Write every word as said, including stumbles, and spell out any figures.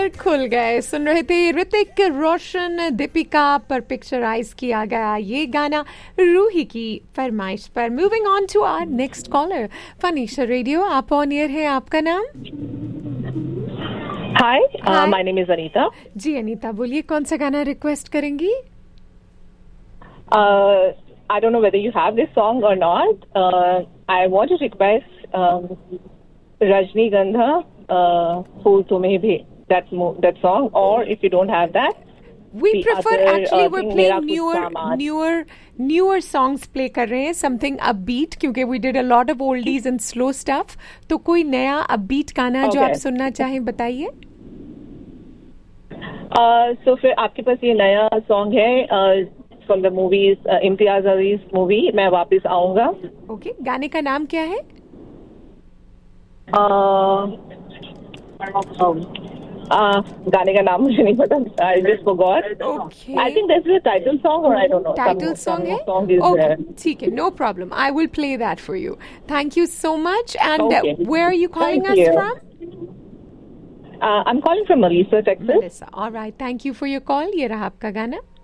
खुल गए। सुन रहे थे ऋतिक रोशन दीपिका पर पिक्चराइज किया गया ये गाना रूही की फरमाइश पर। Moving on to our next collar. फनीशा radio, आप ऑन एयर है, आपका नाम? हाय, माय नेम इज अनीता। जी अनीता, बोलिए कौन सा गाना रिक्वेस्ट करेंगी? I don't know whether you have this song और not. I want to request रजनीगंधा फूल तुम्हें भी, that mo- that song, or if you don't have that, we the prefer other, actually uh, we're thing, playing Mera Kuch newer Saman. newer newer songs play कर रहे हैं, something upbeat, क्योंकि we did a lot of oldies and slow stuff. तो कोई नया upbeat गाना जो Okay. आप सुनना चाहें बताइए। uh, so फिर आपके पास ये नया सॉन्ग है uh, from the movies, uh, Imtiaz Aziz movie मैं वापस आऊंगा। ओके, गाने का नाम क्या है? uh, uh, गाने का नाम मुझे नहीं पता। I just forgot. Okay. I think that's the title song, or I don't know. Title Some- song some है? song is okay, there. ठीक है, no problem, I will play that for you. Thank you so much. And Okay. Where are you calling Thank us you. From? Uh, I'm calling from Melissa, Texas. Melissa, all right, thank you for your call. ये रहा आपका गाना।